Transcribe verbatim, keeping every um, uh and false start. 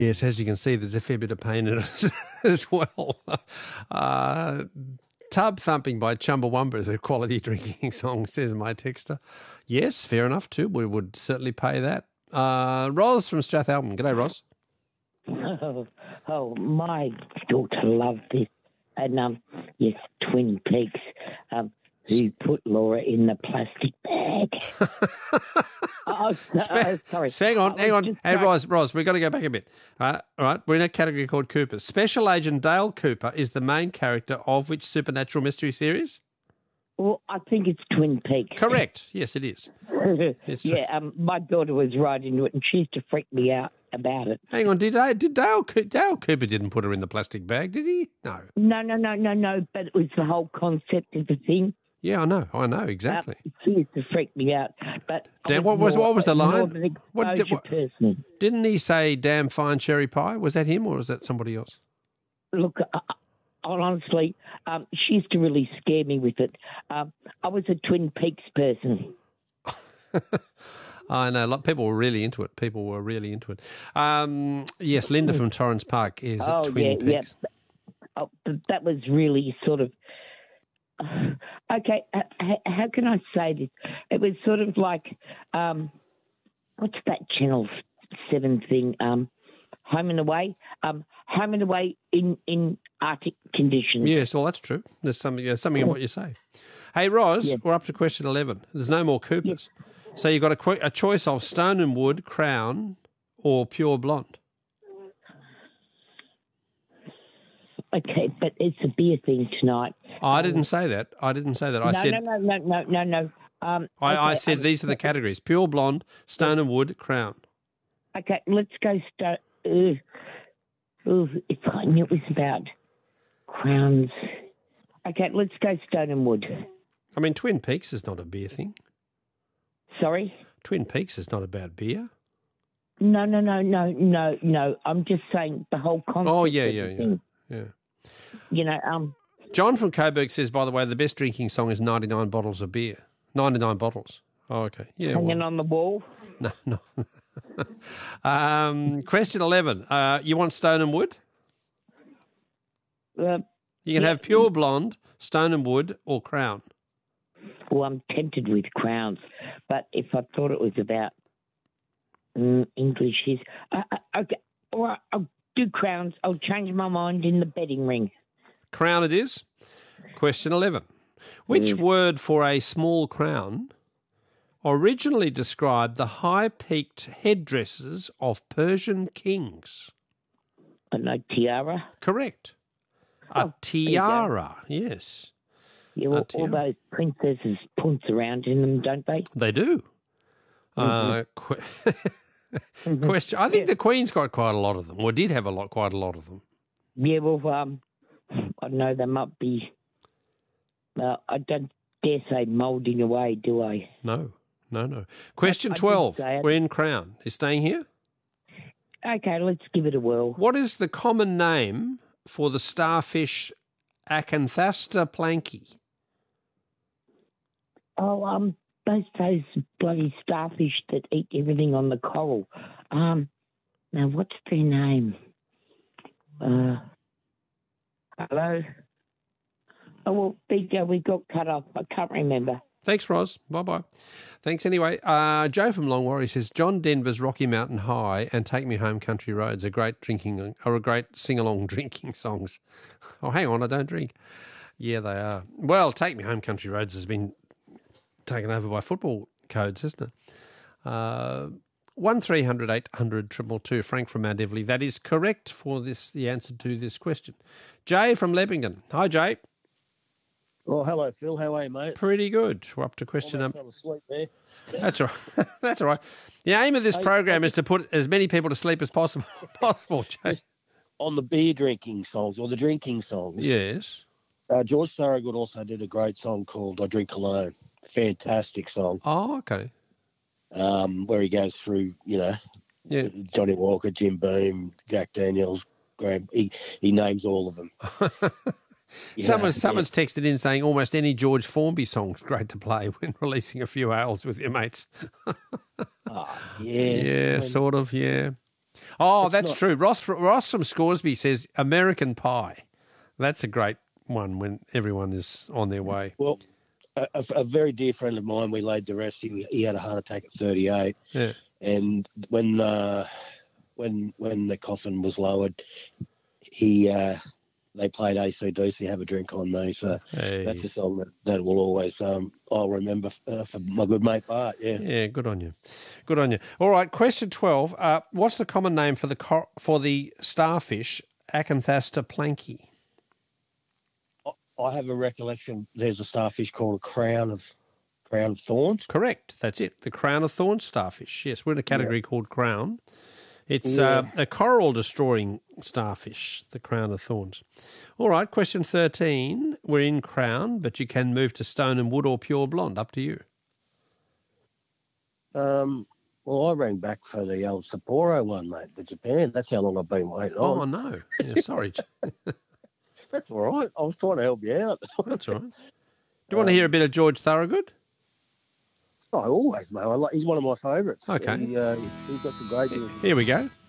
Yes, as you can see, there's a fair bit of pain in it as well. Uh, Tub Thumping by Chumbawamba is a quality drinking song, says my texter. Yes, fair enough too. We would certainly pay that. Uh, Ros from Strathalbyn. G'day, Ros. Oh, oh, my daughter loved this. And, um, yes, Twin Peaks, um, who put Laura in the plastic bag. oh, no, oh, sorry. Hang on, hang on. Hey, Ros, Ros, we've got to go back a bit. Uh, all right, we're in a category called Coopers. Special Agent Dale Cooper is the main character of which supernatural mystery series? Well, I think it's Twin Peaks. Correct. Yes, it is. It's yeah, um, my daughter was right into it, and she used to freak me out about it. Hang on, did I, did Dale, Dale Cooper didn't put her in the plastic bag, did he? No. No, no, no, no, no, but it was the whole concept of the thing. Yeah, I know, I know, exactly. Uh, she used to freak me out. But damn, what was, more, what was the line? More an what, did, what, person. Didn't he say, damn fine cherry pie? Was that him or was that somebody else? Look, uh, honestly, um, she used to really scare me with it. Um, I was a Twin Peaks person. I know. Like, people were really into it. People were really into it. Um, yes, Linda from Torrens Park is oh, at Twin yeah, Peaks. Yeah. Oh, that was really sort of... Uh, okay, uh, how can I say this? It was sort of like... Um, what's that Channel seven thing? Um, Home and Away? Um, home and Away in, in Arctic conditions. Yes, well, that's true. There's something, there's something in what you say. Hey, Ros, yeah. We're up to question eleven. There's no more Coopers. Yeah. So you've got a, a choice of Stone and Wood, Crown, or Pure Blonde. Okay, but it's a beer thing tonight. Oh, I didn't say that. I didn't say that. I no, said no, no, no, no, no, no. Um, I, okay, I said um, these are the categories: Pure Blonde, Stone and Wood, Crown. Okay, let's go Stone. Uh, ooh, if I knew it was about Crowns. Okay, let's go Stone and Wood. I mean, Twin Peaks is not a beer thing. Sorry? Twin Peaks is not about beer. No, no, no, no, no, no. I'm just saying the whole concept. Oh, yeah, yeah, yeah, yeah. You know, um... John from Coburg says, by the way, the best drinking song is ninety-nine bottles of beer. ninety-nine bottles. Oh, okay. Yeah. Hanging well. on the wall? No, no. um, question eleven. Uh, you want Stone and Wood? Uh, you can yeah. have Pure Blonde, Stone and Wood, or Crown. Well, I'm tempted with Crowns, but if I thought it was about mm, English, his uh, uh, okay, all right, I'll do Crowns. I'll change my mind in the betting ring. Crown it is. Question eleven. Which mm. word for a small crown originally described the high-peaked headdresses of Persian kings? I know tiara. Correct. A oh, tiara, yes. Yeah, well, all those princesses punce around in them, don't they? They do. Mm-hmm. Uh, qu- question. I think yeah. the Queen's got quite a lot of them, or did have a lot, quite a lot of them. Yeah, well, um, I know they might be. Uh, I don't dare say moulding away, do I? No, no, no. Question I, I twelve. We're in Crown. Is staying here? Okay, let's give it a whirl. What is the common name for the starfish Acanthasta planky? Oh, um, those those bloody starfish that eat everything on the coral. Um, now what's their name? Uh, hello. Oh well, there you go. We got cut off. I can't remember. Thanks, Ros. Bye bye. Thanks anyway. Uh, Joe from Longwarry says John Denver's Rocky Mountain High and Take Me Home Country Roads are great drinking or a great sing along drinking songs. Oh, hang on, I don't drink. Yeah, they are. Well, Take Me Home Country Roads has been taken over by football codes, isn't it? Uh, one three hundred eight hundred triple two. Frank from Mount Everly. That is correct for this. The answer to this question. Jay from Leppington. Hi, Jay. Oh, hello, Phil. How are you, mate? Pretty good. We're up to question number. Fell asleep there. That's all right. That's all right. The aim of this hey, program is to put as many people to sleep as possible. Possible, Jay. On the beer drinking songs or the drinking songs. Yes. Uh, George Thorogood also did a great song called "I Drink Alone." Fantastic song. Oh, okay. Um, where he goes through, you know, yeah, Johnny Walker, Jim Beam, Jack Daniels, Graham. He he names all of them. Yeah, Someone, someone's yeah. texted in saying almost any George Formby song's great to play when releasing a few ales with your mates. oh, yeah. Yeah, when, sort of, yeah. Oh, It's that's not- true. Ross Ross from Scoresby says American Pie. That's a great one when everyone is on their way. Well, a, a, a very dear friend of mine, we laid to rest. He, he had a heart attack at thirty-eight, Yeah. and when uh, when when the coffin was lowered, he uh, they played A C D C, Have a Drink on Me. So Hey. that's a song that, that will always um, I'll remember uh, for my good mate Bart. Yeah. Yeah, good on you. Good on you. All right, question twelve. Uh, what's the common name for the cor- for the starfish Acanthasta planky? I have a recollection. There's a starfish called a crown of crown of thorns. Correct. That's it. The crown of thorns starfish. Yes, we're in a category Yeah. called crown. It's Yeah. uh, a coral destroying starfish, the crown of thorns. All right, question thirteen. We're in crown, but you can move to stone and wood or pure blonde. Up to you. Um, well, I rang back for the old Sapporo one, mate, for Japan. That's how long I've been waiting Oh, on. no. Yeah, sorry. That's all right. I was trying to help you out. That's all right. Do you want to hear a bit of George Thorogood? Oh, always, mate. I like, he's one of my favourites. Okay. He, uh, he's got some great music. Here we go.